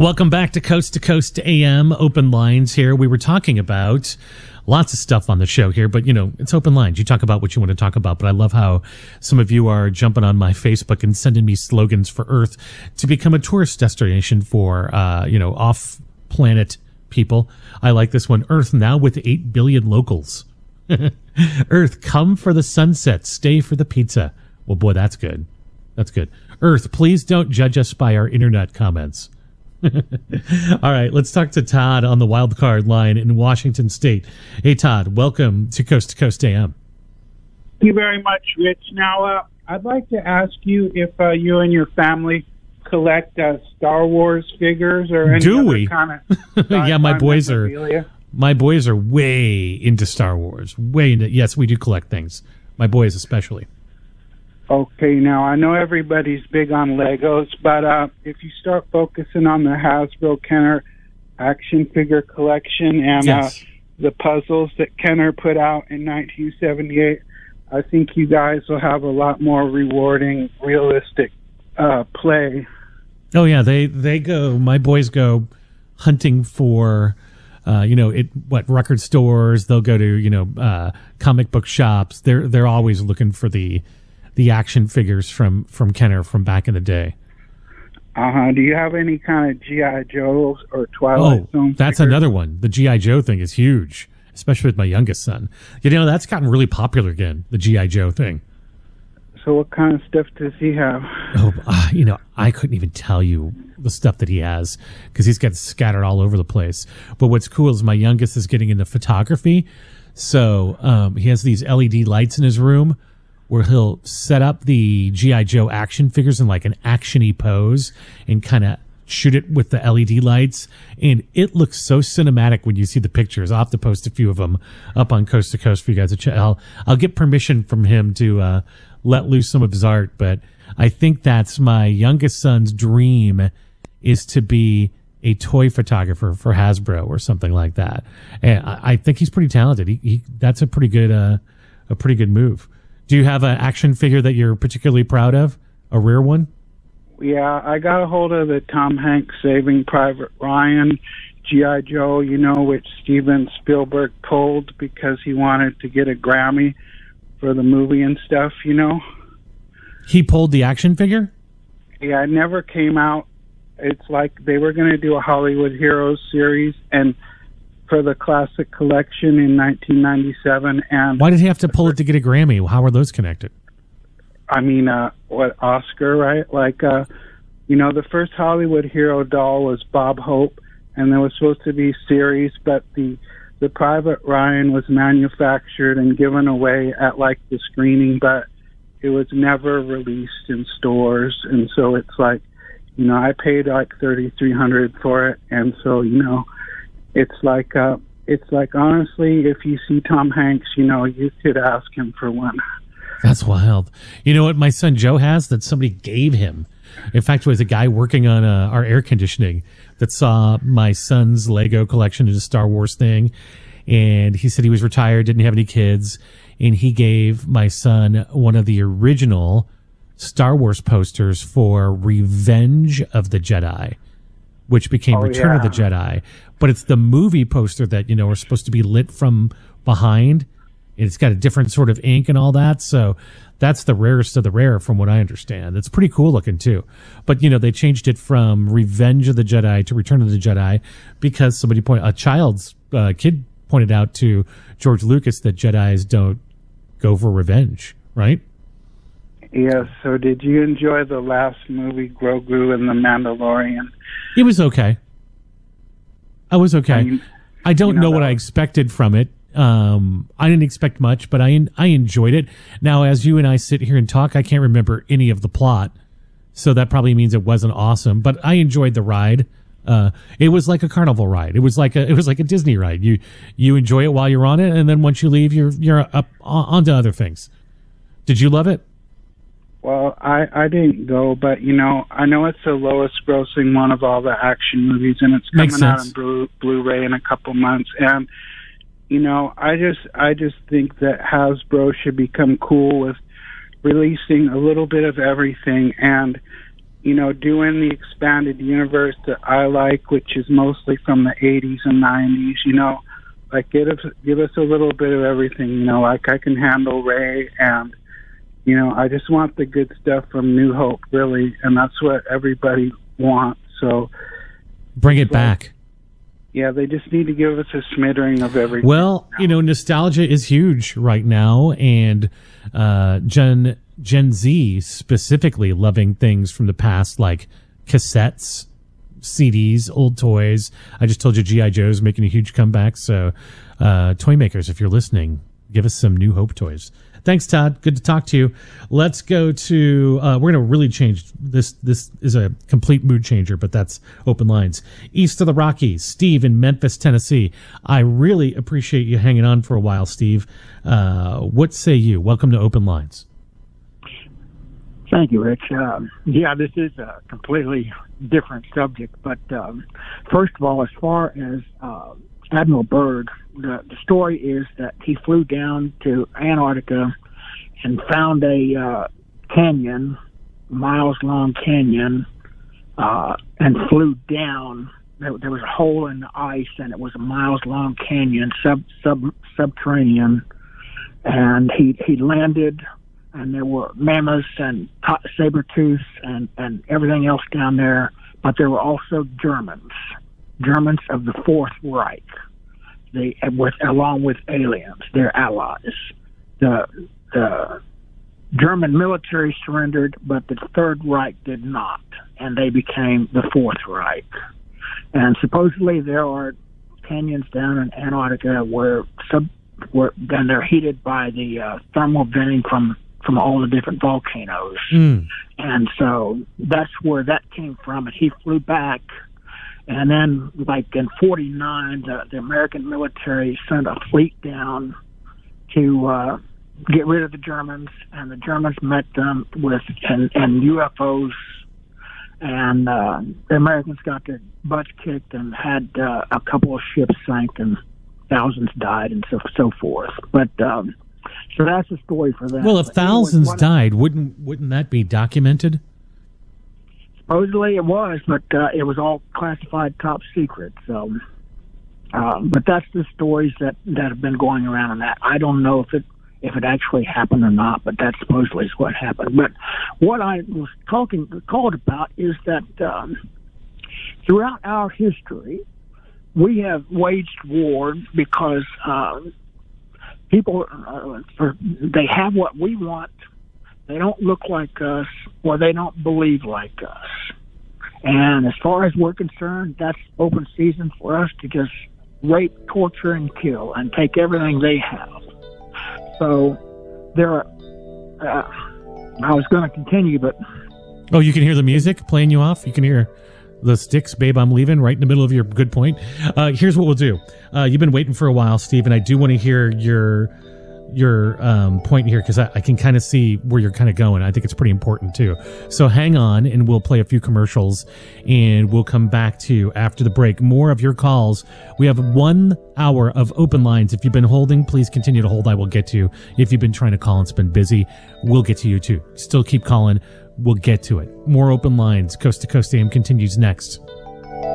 Welcome back to Coast AM Open Lines here. We were talking about lots of stuff on the show here, but, you know, it's open lines. You talk about what you want to talk about, but I love how some of you are jumping on my Facebook and sending me slogans for Earth to become a tourist destination for, off-planet people. I like this one. Earth now with 8 billion locals. Earth, come for the sunset, stay for the pizza. Well, boy, that's good. That's good. Earth, please don't judge us by our internet comments. All right, let's talk to Todd on the wild card line in Washington State. Hey, Todd, welcome to Coast AM. Thank you very much, Rich. Now, I'd like to ask you if you and your family collect Star Wars figures or any other kind of yeah, my boys are way into Star Wars. Way into. Yes, we do collect things. My boys especially. Okay, now I know everybody's big on Legos, but if you start focusing on the Hasbro Kenner action figure collection and the puzzles that Kenner put out in 1978, I think you guys will have a lot more rewarding, realistic play. Oh yeah, they go. My boys go hunting for, record stores. They'll go to comic book shops. They're always looking for the action figures from Kenner from back in the day. Do you have any kind of G.I. Joe or Twilight Zone that's figures? Another one. The G.I. Joe thing is huge, especially with my youngest son. That's gotten really popular again, the G.I. Joe thing. So what kind of stuff does he have? I couldn't even tell you the stuff that he has because he's got scattered all over the place. But what's cool is my youngest is getting into photography. So he has these LED lights in his room where he'll set up the G.I. Joe action figures in like an action-y pose and kind of shoot it with the LED lights. And it looks so cinematic when you see the pictures. I'll have to post a few of them up on Coast to Coast for you guys to check. I'll get permission from him to let loose some of his art. But I think that's my youngest son's dream, is to be a toy photographer for Hasbro or something like that. And I think he's pretty talented. That's a pretty good move. Do you have an action figure that you're particularly proud of? A rare one? Yeah, I got a hold of the Tom Hanks Saving Private Ryan G.I. Joe, which Steven Spielberg pulled because he wanted to get a Grammy for the movie and stuff, He pulled the action figure? Yeah, it never came out. It's like they were going to do a Hollywood Heroes series and for the classic collection in 1997. And why did he have to pull it to get a Grammy? How are those connected? I mean, Oscar, right? Like, the first Hollywood hero doll was Bob Hope, and there was supposed to be a series, but the Private Ryan was manufactured and given away at like the screening, but it was never released in stores. And so it's like, I paid like $3,300 for it, and so it's like honestly, if you see Tom Hanks, you could ask him for one. That's wild. You know what my son Joe has that somebody gave him? In fact, it was a guy working on our air conditioning that saw my son's Lego collection of the Star Wars thing, and he said he was retired, didn't have any kids, and he gave my son one of the original Star Wars posters for Revenge of the Jedi, which became Return of the Jedi. But it's the movie poster that, are supposed to be lit from behind. And it's got a different sort of ink and all that. So that's the rarest of the rare from what I understand. It's pretty cool looking too. But, they changed it from Revenge of the Jedi to Return of the Jedi because a kid pointed out to George Lucas that Jedis don't go for revenge, right? Yes. So did you enjoy the last movie, Grogu and the Mandalorian? It was okay. I was okay. I don't know what I expected from it. I didn't expect much, but I enjoyed it. Now, as you and I sit here and talk, I can't remember any of the plot, so that probably means it wasn't awesome. But I enjoyed the ride. It was like a carnival ride. It was like a Disney ride. You enjoy it while you're on it, and then once you leave, you're up onto other things. Did you love it? Well, I didn't go, but I know it's the lowest grossing one of all the action movies, and it's coming out on Blu-ray in a couple months. And I just think that Hasbro should become cool with releasing a little bit of everything. And doing the expanded universe that I like, which is mostly from the 80s and 90s, like give us a little bit of everything, like I can handle Ray, and, I just want the good stuff from New Hope, really, and that's what everybody wants. So bring it back. Yeah, they just need to give us a smattering of everything. Well, nostalgia is huge right now, and Gen Z specifically loving things from the past, like cassettes, CDs, old toys. I just told you G.I. Joe's making a huge comeback. So toy makers, if you're listening, give us some New Hope toys. Thanks, Todd. Good to talk to you. Let's go to, we're going to really change this. This is a complete mood changer, but that's Open Lines. East of the Rockies, Steve in Memphis, Tennessee. I really appreciate you hanging on for a while, Steve. What say you? Welcome to Open Lines. Thank you, Rich. This is a completely different subject, but first of all, as far as Admiral Byrd, the story is that he flew down to Antarctica and found a canyon, miles-long canyon, and flew down. There was a hole in the ice, and it was a miles-long canyon, subterranean, and he landed, and there were mammoths and saber-tooths and everything else down there, but there were also Germans of the Fourth Reich. Along with aliens, their allies. The German military surrendered, but the Third Reich did not, and they became the Fourth Reich. And supposedly there are canyons down in Antarctica where they're heated by the thermal venting from all the different volcanoes. And so that's where that came from. And he flew back. And then, like in '49, the American military sent a fleet down to get rid of the Germans, and the Germans met them with and UFOs, and the Americans got their butts kicked and had a couple of ships sank and thousands died and so forth. But so that's the story for that. Well, if thousands died, wouldn't that be documented? Supposedly it was, but it was all classified top secret. So, but that's the stories that have been going around on that. I don't know if it actually happened or not, but that supposedly is what happened. But what I was called about is that throughout our history, we have waged war because people they have what we want. They don't look like us, or they don't believe like us. And as far as we're concerned, that's open season for us to just rape, torture, and kill, and take everything they have. So there are, I was going to continue, but... Oh, you can hear the music playing you off? You can hear the Styx, Babe, I'm Leaving, right in the middle of your good point. Here's what we'll do. You've been waiting for a while, Steve, and I do want to hear your point here, because I can kind of see where you're kind of going. I think it's pretty important too. So hang on, and we'll play a few commercials, and we'll come back to you after the break. More of your calls. We have 1 hour of open lines. If you've been holding, please continue to hold. I will get to you. If you've been trying to call and it's been busy, we'll get to you too. Still keep calling. We'll get to it. More open lines. Coast to Coast AM continues next.